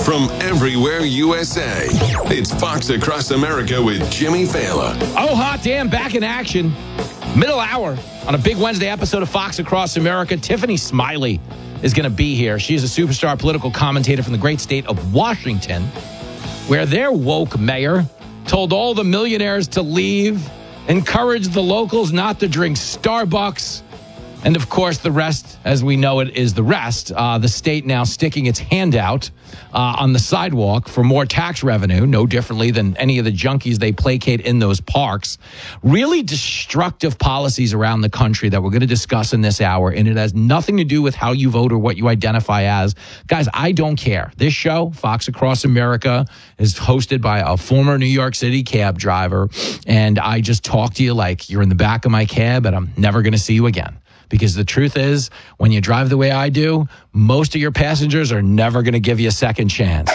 from everywhere USA. It's Fox Across America with Jimmy Fallon. Oh, hot damn, back in action. Middle hour on a big Wednesday episode of Fox Across America. Tiffany Smiley is going to be here. She is a superstar political commentator from the great state of Washington, where their woke mayor told all the millionaires to leave, encouraged the locals not to drink Starbucks, and of course the rest, as we know it, is the rest. The state now sticking its hand out on the sidewalk for more tax revenue, no differently than any of the junkies they placate in those parks. Really destructive policies around the country that we're going to discuss in this hour, and it has nothing to do with how you vote or what you identify as. Guys, I don't care. This show, Fox Across America, is hosted by a former New York City cab driver, and I just talk to you like you're in the back of my cab and I'm never going to see you again. Because the truth is, when you drive the way I do, most of your passengers are never going to give you a second chance.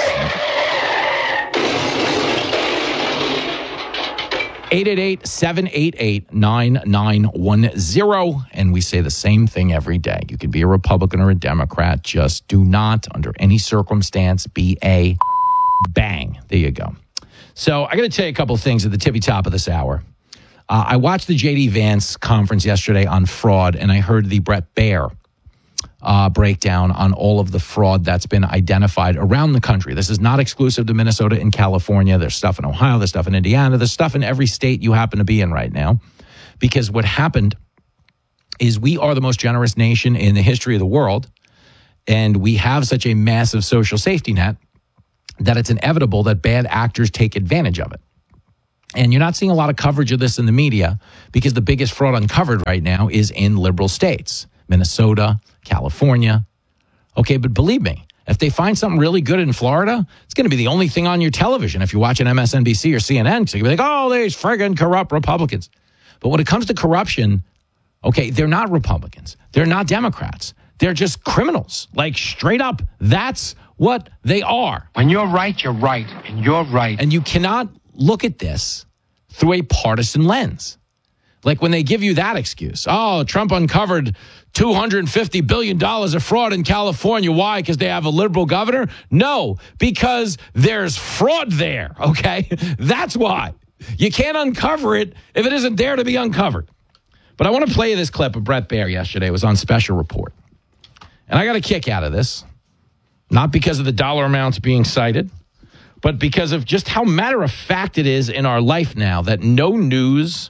888-788-9910. And we say the same thing every day. You can be a Republican or a Democrat. Just do not, under any circumstance, be a bang. There you go. So I got to tell you a couple of things at the tippy top of this hour. I watched the J.D. Vance conference yesterday on fraud, and I heard the Bret Baier breakdown on all of the fraud that's been identified around the country. This is not exclusive to Minnesota and California. There's stuff in Ohio. There's stuff in Indiana. There's stuff in every state you happen to be in right now. Because what happened is we are the most generous nation in the history of the world, and we have such a massive social safety net that it's inevitable that bad actors take advantage of it. And you're not seeing a lot of coverage of this in the media because the biggest fraud uncovered right now is in liberal states, Minnesota, California. Okay, but believe me, if they find something really good in Florida, it's going to be the only thing on your television if you're watching MSNBC or CNN. So you'll be like, oh, these friggin' corrupt Republicans. But when it comes to corruption, okay, they're not Republicans. They're not Democrats. They're just criminals. Like, straight up, that's what they are. When you're right, you're right, and you're right. And you cannot look at this through a partisan lens. Like when they give you that excuse. Oh, Trump uncovered $250 billion of fraud in California. Why? Because they have a liberal governor? No, because there's fraud there, okay? That's why. You can't uncover it if it isn't there to be uncovered. But I want to play you this clip of Bret Baier yesterday. It was on Special Report. And I got a kick out of this. Not because of the dollar amounts being cited, but because of just how matter-of-fact it is in our life now that no news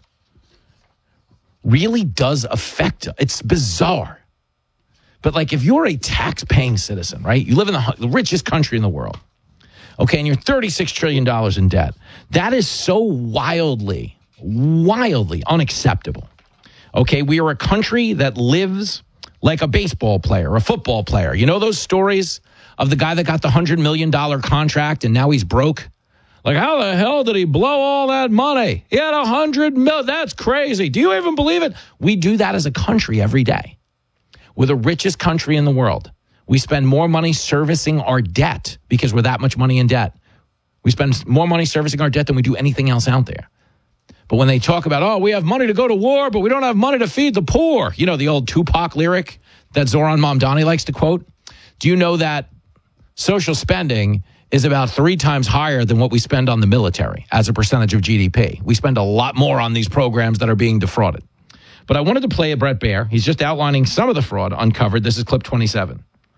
really does affect us. It's bizarre. But like if you're a tax-paying citizen, right? You live in the richest country in the world. Okay, and you're $36 trillion in debt. That is so wildly unacceptable. Okay, we are a country that lives like a baseball player, a football player. You know those stories of the guy that got the $100 million contract and now he's broke? Like, how the hell did he blow all that money? He had $100 million. That's crazy. Do you even believe it? We do that as a country every day. We're the richest country in the world. We spend more money servicing our debt because we're that much money in debt. We spend more money servicing our debt than we do anything else out there. But when they talk about, oh, we have money to go to war, but we don't have money to feed the poor. You know, the old Tupac lyric that Zoran Mamdani likes to quote. Do you know that social spending is about 3 times higher than what we spend on the military as a percentage of GDP? We spend a lot more on these programs that are being defrauded. But I wanted to play a Bret Baier. He's just outlining some of the fraud uncovered. This is clip 27.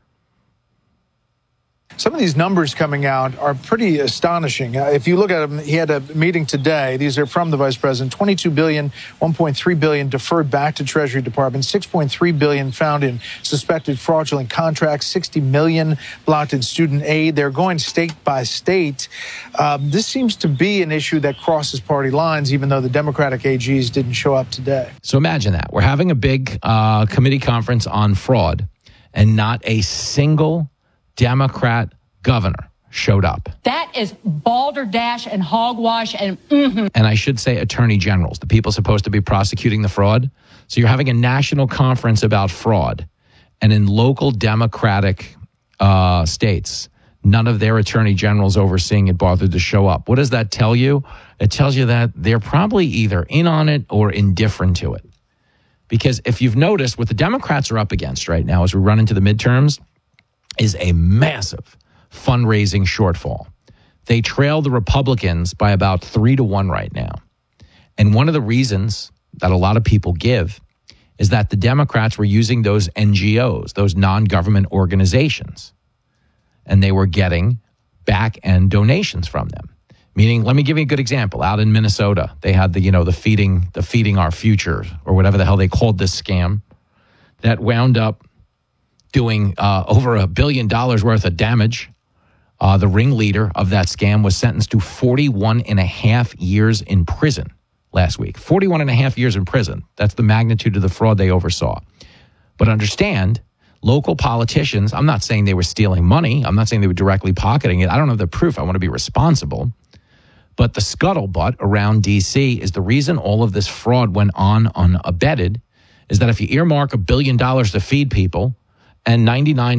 Some of these numbers coming out are pretty astonishing. If you look at them, he had a meeting today. These are from the vice president. $22 billion, $1.3 billion deferred back to Treasury Department, $6.3 billion found in suspected fraudulent contracts, $60 million blocked in student aid. They're going state by state. This seems to be an issue that crosses party lines, even though the Democratic AGs didn't show up today. So imagine that. We're having a big committee conference on fraud, and not a single Democrat governor showed up. That is balderdash and hogwash and And I should say attorney generals, the people supposed to be prosecuting the fraud. So you're having a national conference about fraud, and in local Democratic states, none of their attorney generals overseeing it bothered to show up. What does that tell you? It tells you that they're probably either in on it or indifferent to it. Because if you've noticed, what the Democrats are up against right now as we run into the midterms is a massive fundraising shortfall. They trail the Republicans by about 3-1 right now. And one of the reasons that a lot of people give is that the Democrats were using those NGOs, those non-government organizations, and they were getting back-end donations from them. Meaning, let me give you a good example. Out in Minnesota, they had the feeding our future, or whatever the hell they called this scam, that wound up doing over $1 billion worth of damage. The ringleader of that scam was sentenced to 41 and a half years in prison last week. 41 and a half years in prison. That's the magnitude of the fraud they oversaw. But understand, local politicians, I'm not saying they were stealing money. I'm not saying they were directly pocketing it. I don't have the proof. I want to be responsible. But the scuttlebutt around D.C. is the reason all of this fraud went on unabated, is that if you earmark $1 billion to feed people and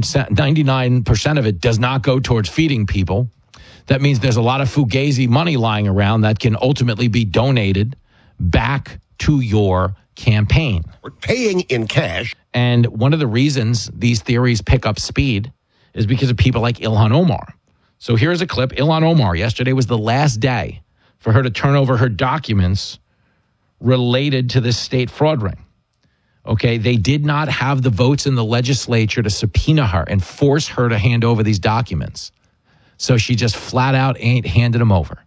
99% of it does not go towards feeding people, that means there's a lot of fugazi money lying around that can ultimately be donated back to your campaign. We're paying in cash. And one of the reasons these theories pick up speed is because of people like Ilhan Omar. So here's a clip. Ilhan Omar, yesterday was the last day for her to turn over her documents related to this state fraud ring. Okay, they did not have the votes in the legislature to subpoena her and force her to hand over these documents. So she just flat out ain't handed them over.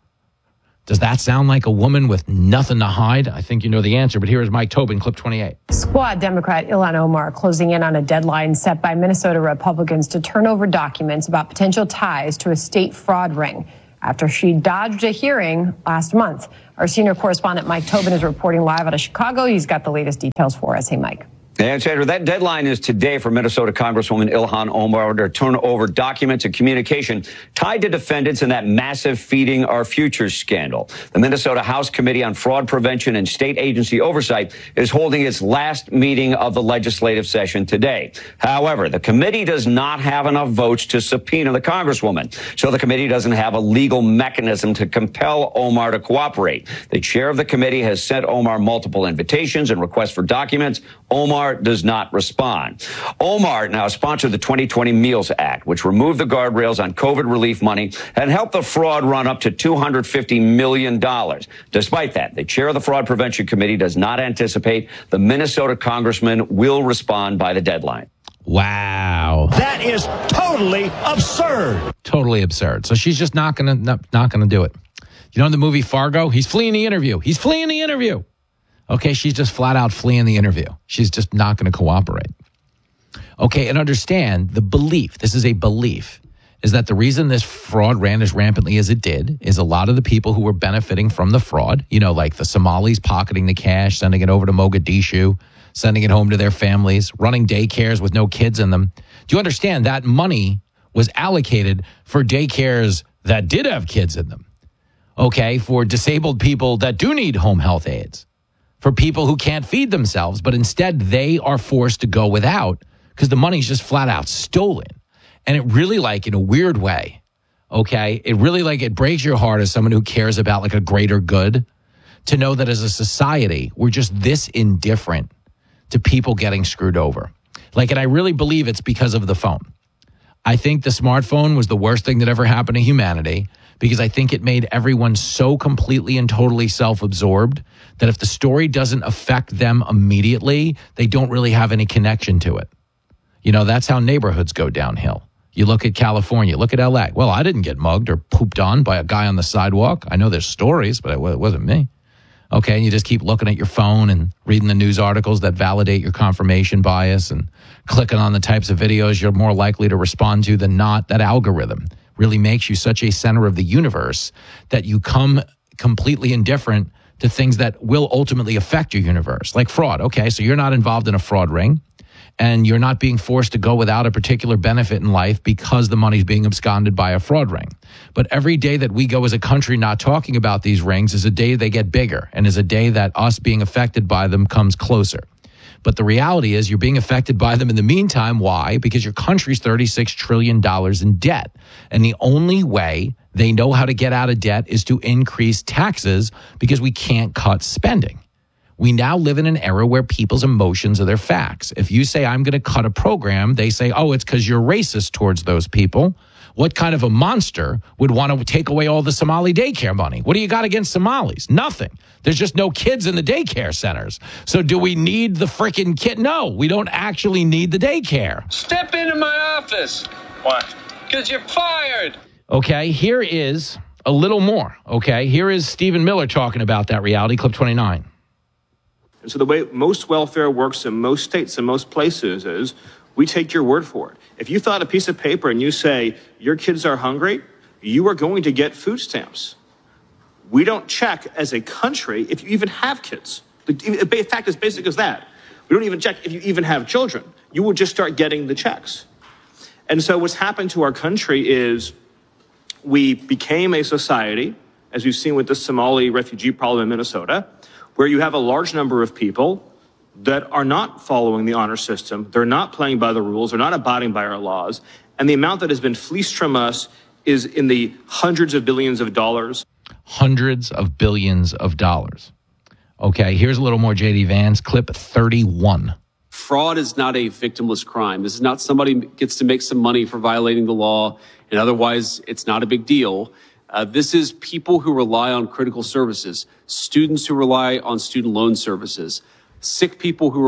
Does that sound like a woman with nothing to hide? I think you know the answer, but here is Mike Tobin, clip 28. Squad Democrat Ilhan Omar closing in on a deadline set by Minnesota Republicans to turn over documents about potential ties to a state fraud ring after she dodged a hearing last month. Our senior correspondent Mike Tobin is reporting live out of Chicago. He's got the latest details for us. Hey, Mike. And Sandra, that deadline is today for Minnesota Congresswoman Ilhan Omar to turn over documents and communication tied to defendants in that massive Feeding Our Future scandal. The Minnesota House Committee on Fraud Prevention and State Agency Oversight is holding its last meeting of the legislative session today. However, the committee does not have enough votes to subpoena the Congresswoman, so the committee doesn't have a legal mechanism to compel Omar to cooperate. The chair of the committee has sent Omar multiple invitations and requests for documents. Omar does not respond. Omar now sponsored the 2020 Meals Act, which removed the guardrails on COVID relief money and helped the fraud run up to $250 million. Despite that, the chair of the Fraud Prevention Committee does not anticipate the Minnesota congressman will respond by the deadline. Wow. That is totally absurd. Totally absurd. So she's just not gonna do it. You know in the movie Fargo? He's fleeing the interview. Okay, she's just flat out fleeing the interview. She's just not going to cooperate. Okay, and understand the belief, this is a belief, is that the reason this fraud ran as rampantly as it did is a lot of the people who were benefiting from the fraud, like the Somalis pocketing the cash, sending it over to Mogadishu, sending it home to their families, running daycares with no kids in them. Do you understand that money was allocated for daycares that did have kids in them? Okay, for disabled people that do need home health aides, for people who can't feed themselves, but instead they are forced to go without because the money's just flat out stolen. And it really in a weird way, okay, it breaks your heart as someone who cares about a greater good to know that as a society, we're just this indifferent to people getting screwed over. And I really believe it's because of the phone. I think the smartphone was the worst thing that ever happened to humanity because I think it made everyone so completely and totally self-absorbed that if the story doesn't affect them immediately, they don't really have any connection to it. That's how neighborhoods go downhill. You look at California, look at LA. Well, I didn't get mugged or pooped on by a guy on the sidewalk. I know there's stories, but it wasn't me. Okay, and you just keep looking at your phone and reading the news articles that validate your confirmation bias and clicking on the types of videos you're more likely to respond to than not. That algorithm really makes you such a center of the universe that you come completely indifferent to things that will ultimately affect your universe, like fraud. Okay, so you're not involved in a fraud ring and you're not being forced to go without a particular benefit in life because the money's being absconded by a fraud ring. But every day that we go as a country not talking about these rings is a day they get bigger and is a day that us being affected by them comes closer. But the reality is you're being affected by them in the meantime. Why? Because your country's $36 trillion in debt. And the only way they know how to get out of debt is to increase taxes because we can't cut spending. We now live in an era where people's emotions are their facts. If you say, I'm going to cut a program, they say, oh, it's because you're racist towards those people. What kind of a monster would want to take away all the Somali daycare money? What do you got against Somalis? Nothing. There's just no kids in the daycare centers. So do we need the freaking kid? No, we don't actually need the daycare. Step into my office. Why? Because you're fired. Okay, here is a little more. Okay, here is Stephen Miller talking about that reality, clip 29. And so the way most welfare works in most states and most places is we take your word for it. If you fill out a piece of paper and you say your kids are hungry, you are going to get food stamps. We don't check as a country if you even have kids. The fact is basic as that. We don't even check if you even have children. You will just start getting the checks. And so what's happened to our country is we became a society, as we've seen with the Somali refugee problem in Minnesota, where you have a large number of people that are not following the honor system. They're not playing by the rules. They're not abiding by our laws. And the amount that has been fleeced from us is in the hundreds of billions of dollars. Hundreds of billions of dollars. Okay, here's a little more J.D. Vance, clip 31. Fraud is not a victimless crime. This is not somebody gets to make some money for violating the law, and otherwise it's not a big deal. This is people who rely on critical services, students who rely on student loan services, sick people who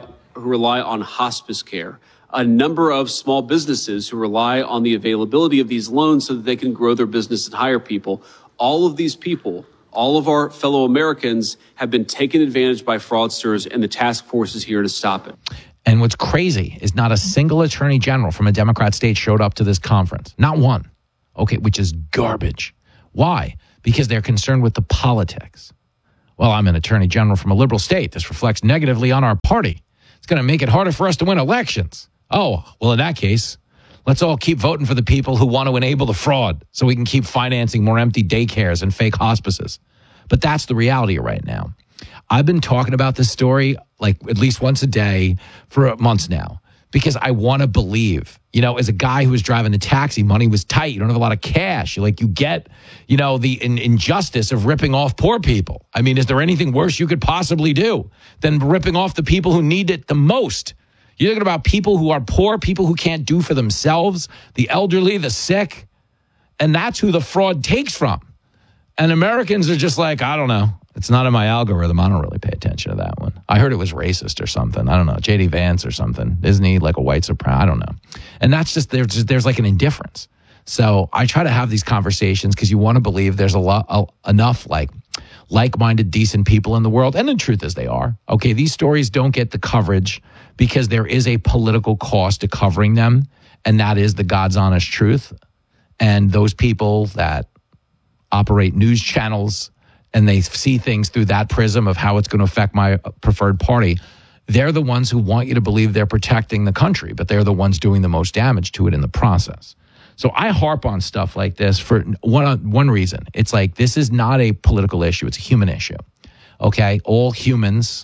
rely on hospice care, a number of small businesses who rely on the availability of these loans so that they can grow their business and hire people. All of these people, all of our fellow Americans have been taken advantage by fraudsters, and the task force is here to stop it. And what's crazy is not a single attorney general from a Democrat state showed up to this conference. Not one. Okay, which is garbage. Why? Because they're concerned with the politics. Well, I'm an attorney general from a liberal state. This reflects negatively on our party. It's going to make it harder for us to win elections. Oh, well, in that case, let's all keep voting for the people who want to enable the fraud so we can keep financing more empty daycares and fake hospices. But that's the reality right now. I've been talking about this story like at least once a day for months now because I want to believe, as a guy who was driving a taxi, money was tight. You don't have a lot of cash. You get, the injustice of ripping off poor people. I mean, is there anything worse you could possibly do than ripping off the people who need it the most? You're talking about people who are poor, people who can't do for themselves, the elderly, the sick, and that's who the fraud takes from. And Americans are just like, I don't know. It's not in my algorithm. I don't really pay attention to that one. I heard it was racist or something. I don't know. J.D. Vance or something. Isn't he like a white supremacist? I don't know. And that's just, there's like an indifference. So I try to have these conversations because you want to believe there's enough like-minded, decent people in the world. And the truth is they are. Okay, these stories don't get the coverage because there is a political cost to covering them. And that is the God's honest truth. And those people that operate news channels and they see things through that prism of how it's going to affect my preferred party, they're the ones who want you to believe they're protecting the country, but they're the ones doing the most damage to it in the process. So I harp on stuff like this for one reason. It's like, this is not a political issue. It's a human issue. Okay? All humans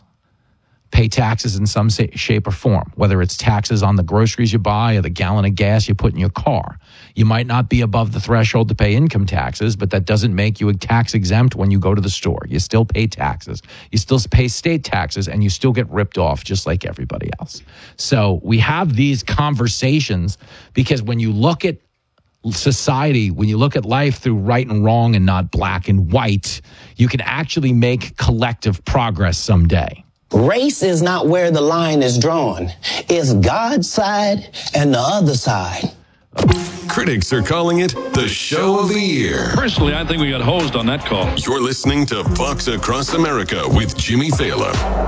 pay taxes in some shape or form, whether it's taxes on the groceries you buy or the gallon of gas you put in your car. You might not be above the threshold to pay income taxes, but that doesn't make you tax exempt when you go to the store. You still pay taxes. You still pay state taxes, and you still get ripped off just like everybody else. So we have these conversations because when you look at society, when you look at life through right and wrong and not black and white, you can actually make collective progress someday. Race is not where the line is drawn. It's God's side and the other side. Critics are calling it the show of the year. Personally, I think we got hosed on that call. You're listening to Fox Across America with Jimmy Thaler.